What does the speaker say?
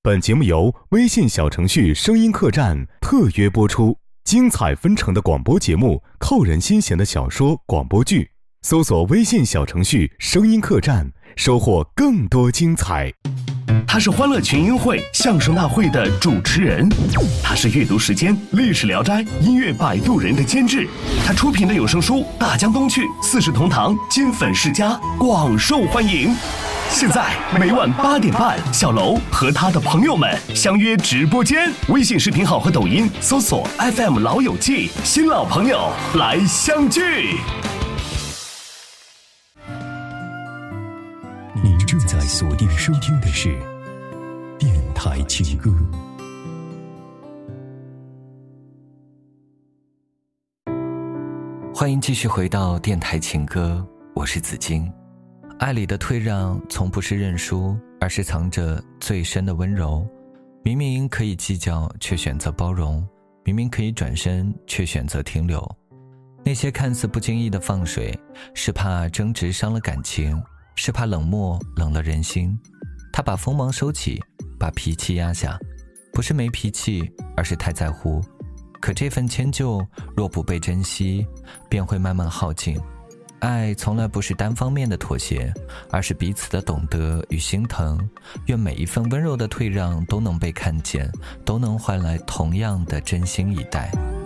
本节目由微信小程序声音客栈特约播出，精彩纷呈的广播节目，扣人心弦的小说广播剧，搜索微信小程序声音客栈，收获更多精彩。 他是欢乐群英会相声大会的主持人，他是阅读时间历史聊斋音乐摆渡人的监制，他出品的有声书大江东去四世同堂金粉世家广受欢迎。现在每晚8点半，小楼和他的朋友们相约直播间，微信视频号和抖音搜索 FM 老友记，新老朋友来相聚。 您正在锁定收听的是电台情歌。 欢迎继续回到电台情歌，我是子金。爱里的退让从不是认输，而是藏着最深的温柔。明明可以计较，却选择包容；明明可以转身，却选择停留。那些看似不经意的放水，是怕争执伤了感情，是怕冷漠冷了人心。他把锋芒收起，把脾气压下，不是没脾气，而是太在乎。可这份迁就若不被珍惜，便会慢慢耗尽。爱从来不是单方面的妥协，而是彼此的懂得与心疼。愿每一份温柔的退让都能被看见，都能换来同样的真心以待。